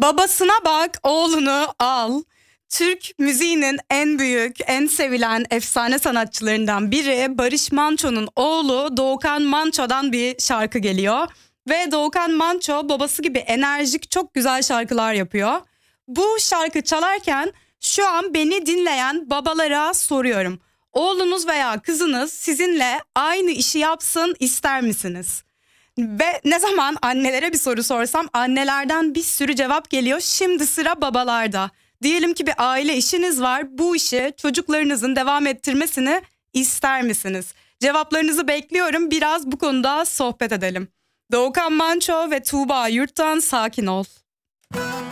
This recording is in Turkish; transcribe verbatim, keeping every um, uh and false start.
Babasına bak, oğlunu al. Türk müziğinin en büyük, en sevilen efsane sanatçılarından biri Barış Manço'nun oğlu Doğukan Manço'dan bir şarkı geliyor. Ve Doğukan Manço babası gibi enerjik, çok güzel şarkılar yapıyor. Bu şarkı çalarken şu an beni dinleyen babalara soruyorum. Oğlunuz veya kızınız sizinle aynı işi yapsın ister misiniz? Ve ne zaman annelere bir soru sorsam annelerden bir sürü cevap geliyor. Şimdi sıra babalarda. Diyelim ki bir aile işiniz var. Bu işi çocuklarınızın devam ettirmesini ister misiniz? Cevaplarınızı bekliyorum. Biraz bu konuda sohbet edelim. Doğukan Manço ve Tuğba Yurt'tan Sakin Ol.